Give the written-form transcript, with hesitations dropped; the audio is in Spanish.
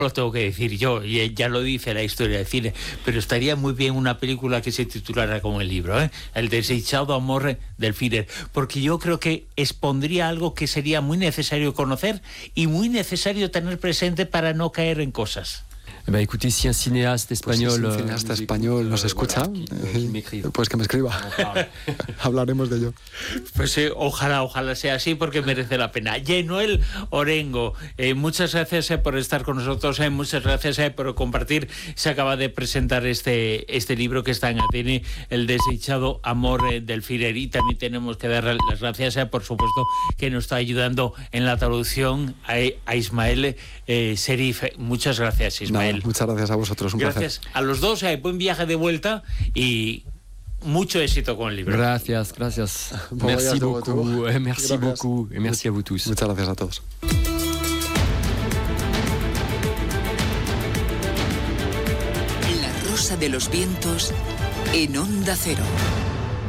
lo tengo que decir yo, y ya lo dice la historia del cine, pero estaría muy bien una película que se titulara como el libro, El desdichado amor del Führer, porque yo creo que expondría algo que sería muy necesario conocer y muy necesario tener presente para no caer en cosas. Écoutez, si un cinéaste español, si un cineasta español nos escucha, pues que me escriba. Hablaremos de ello. Pues ojalá sea así, porque merece la pena. Noel Orengo, muchas gracias por estar con nosotros, muchas gracias por compartir. Se acaba de presentar este libro que está en ADN, El desdichado amor del Führer, y también tenemos que dar las gracias, por supuesto, que nos está ayudando en la traducción a Ismael Serif. Muchas gracias, Ismael. Muchas gracias a vosotros, un gracias placer. A los dos, buen viaje de vuelta y mucho éxito con el libro. Gracias. Merci beaucoup. Merci beaucoup. Et merci à vous tous. Muchas gracias a todos. La Rosa de los Vientos en Onda Cero.